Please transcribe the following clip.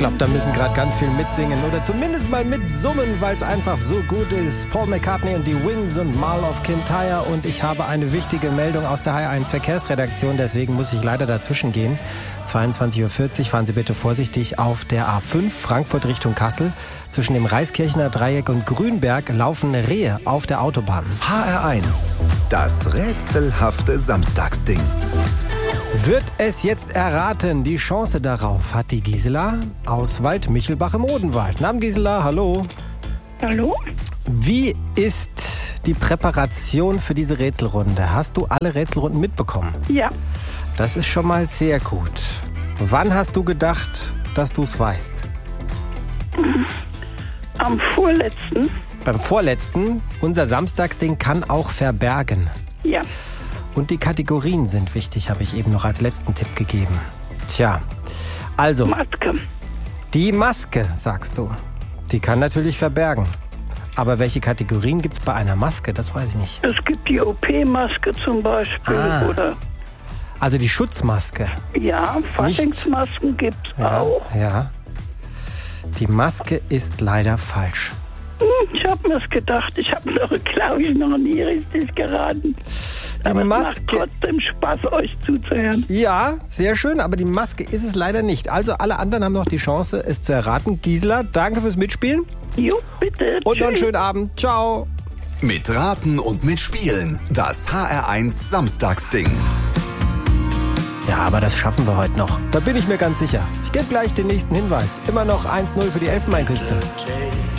glaube, da müssen gerade ganz viel mitsingen oder zumindest mal mitsummen, weil es einfach so gut ist. Paul McCartney und die Wings und Mull of Kintyre. Und ich habe eine wichtige Meldung aus der HR1 Verkehrsredaktion, deswegen muss ich leider dazwischen gehen. 22:40 Uhr, fahren Sie bitte vorsichtig auf der A5 Frankfurt Richtung Kassel. Zwischen dem Reiskirchner Dreieck und Grünberg laufen Rehe auf der Autobahn. HR1, das rätselhafte Samstagsding. Wird es jetzt erraten? Die Chance darauf hat die Gisela aus Waldmichelbach im Odenwald. Namen Gisela, hallo. Hallo? Wie ist die Präparation für diese Rätselrunde? Hast du alle Rätselrunden mitbekommen? Ja. Das ist schon mal sehr gut. Wann hast du gedacht, dass du es weißt? Am vorletzten. Beim vorletzten. Unser Samstagsding kann auch verbergen. Ja. Und die Kategorien sind wichtig, habe ich eben noch als letzten Tipp gegeben. Tja, also, Maske. die Maske, sagst du, die kann natürlich verbergen. Aber welche Kategorien gibt es bei einer Maske? Das weiß ich nicht. Es gibt die OP-Maske zum Beispiel. Oder Also die Schutzmaske. ja, Faschingsmasken gibt es Ja, auch. ja. Die Maske ist leider falsch. Ich habe mir's gedacht. Ich habe glaube ich, noch nie richtig geraten. Aber es macht Maske. trotzdem Spaß, euch zuzuhören. Ja, sehr schön, aber die Maske ist es leider nicht. Also alle anderen haben noch die Chance, es zu erraten. Gisela, danke fürs Mitspielen Jo, bitte. und noch einen Tschüss. schönen Abend. Ciao. Mit Raten und Mitspielen, das HR1 Samstagsding. Ja, aber das schaffen wir heute noch. Da bin ich mir ganz sicher. Ich gebe gleich den nächsten Hinweis. Immer noch 1:0 für die Elfenbeinküste.